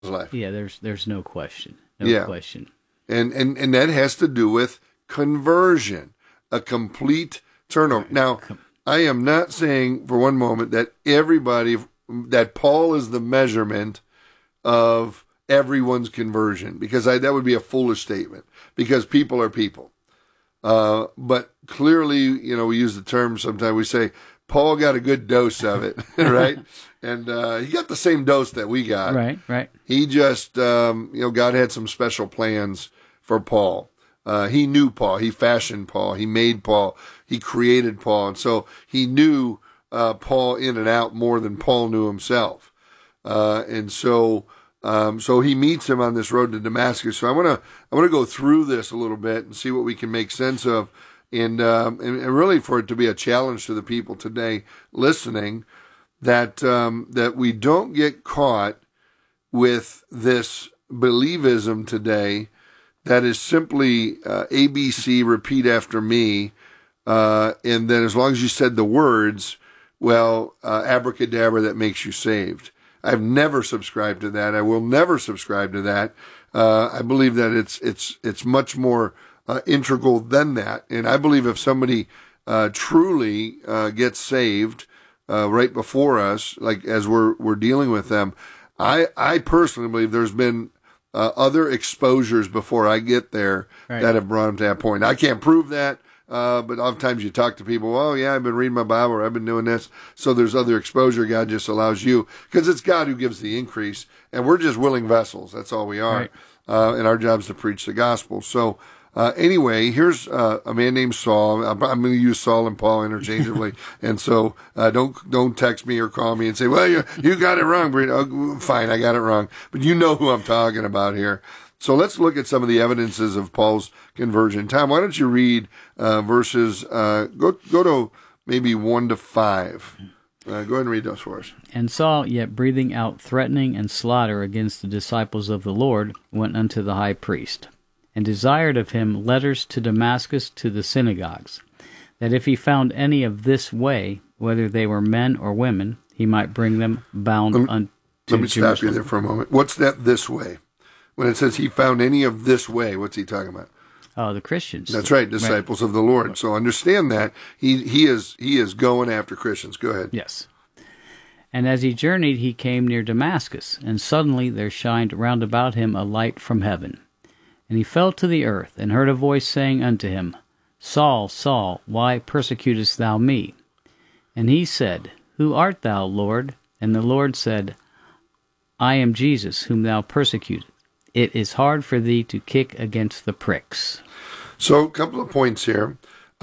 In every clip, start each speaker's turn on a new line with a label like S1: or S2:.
S1: life.
S2: Yeah, there's no question. No question.
S1: And that has to do with conversion, a complete turnover. Now, I am not saying for one moment that that Paul is the measurement of everyone's conversion, because that would be a foolish statement, because people are people. But clearly, we use the term sometimes, we say, Paul got a good dose of it, right? And he got the same dose that we got.
S2: Right.
S1: He just, God had some special plans for Paul. He knew Paul. He fashioned Paul. He made Paul. He created Paul. And so he knew Paul in and out more than Paul knew himself. And so he meets him on this road to Damascus. So I want to go through this a little bit and see what we can make sense of. And really for it to be a challenge to the people today listening, that we don't get caught with this believism today that is simply ABC, repeat after me, and then as long as you said the words, abracadabra, that makes you saved. I've never subscribed to that. I will never subscribe to that. I believe that it's much more integral than that. And I believe if somebody truly gets saved right before us, like as we're dealing with them, I personally believe there's been other exposures before I get there that have brought them to that point. I can't prove that, but oftentimes you talk to people, oh yeah, I've been reading my Bible, or I've been doing this. So there's other exposure God just allows you, because it's God who gives the increase, and we're just willing vessels. That's all we are. And our job is to preach the gospel. So anyway, here's a man named Saul. I'm going to use Saul and Paul interchangeably, and so don't text me or call me and say, well, you got it wrong, Brady. Oh, fine, I got it wrong. But you know who I'm talking about here. So let's look at some of the evidences of Paul's conversion. Tom, why don't you read verses, go to maybe 1 to 5. Go ahead and read those for us.
S2: And Saul, yet breathing out threatening and slaughter against the disciples of the Lord, went unto the high priest, and desired of him letters to Damascus to the synagogues, that if he found any of this way, whether they were men or women, he might bring them bound unto
S1: Let me
S2: Jerusalem.
S1: stop you there for a moment. What's that this way? When it says he found any of this way, what's he talking about?
S2: Oh, the Christians.
S1: That's right, disciples of the Lord. So understand that he is going after Christians. Go ahead.
S2: Yes. And as he journeyed, he came near Damascus, and suddenly there shined round about him a light from heaven. And he fell to the earth, and heard a voice saying unto him, Saul, Saul, why persecutest thou me? And he said, Who art thou, Lord? And the Lord said, I am Jesus, whom thou persecutest. It is hard for thee to kick against the pricks.
S1: So a couple of points here.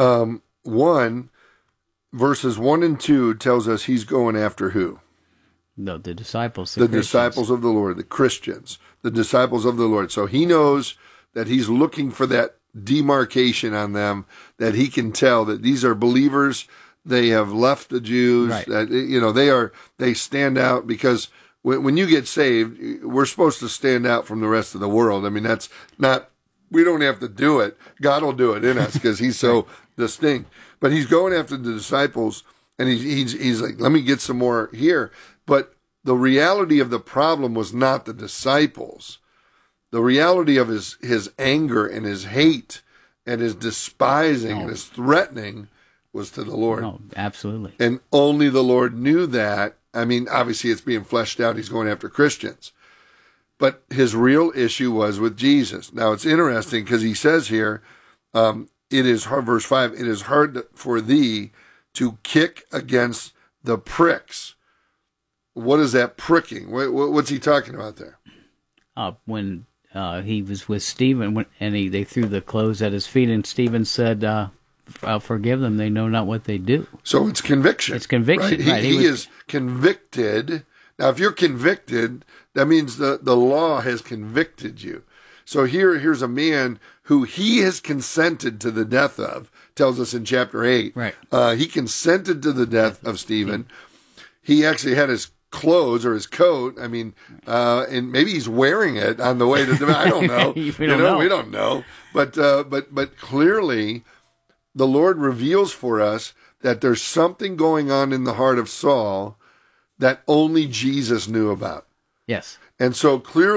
S1: One, verses 1 and 2 tells us he's going after who?
S2: No, the disciples.
S1: The disciples of the Lord, the Christians, the disciples of the Lord. So he knows that he's looking for that demarcation on them, that he can tell that these are believers. They have left the Jews.
S2: Right.
S1: That they stand out, because when you get saved, we're supposed to stand out from the rest of the world. I mean, that's not, we don't have to do it. God will do it in us because he's so distinct. But he's going after the disciples, and he's like, let me get some more here. But the reality of the problem was not the disciples. The reality of his anger and his hate and his despising and his threatening was to the Lord.
S2: No, absolutely.
S1: And only the Lord knew that. I mean, obviously it's being fleshed out. He's going after Christians. But his real issue was with Jesus. Now, it's interesting because he says here, it is hard, verse 5, it is hard for thee to kick against the pricks. What is that pricking? What's he talking about there?
S2: When he was with Stephen, and they threw the clothes at his feet, and Stephen said, forgive them, they know not what they do.
S1: So it's conviction.
S2: It's conviction.
S1: Right? He is convicted. Now, if you're convicted, that means the law has convicted you. So here's a man who he has consented to the death of, tells us in chapter 8.
S2: Right.
S1: He consented to the death of Stephen. He actually had his clothes or his coat. I mean, and maybe he's wearing it on the way to Damascus. I don't know.
S2: We don't know.
S1: But clearly, the Lord reveals for us that there's something going on in the heart of Saul that only Jesus knew about.
S2: Yes.
S1: And so clearly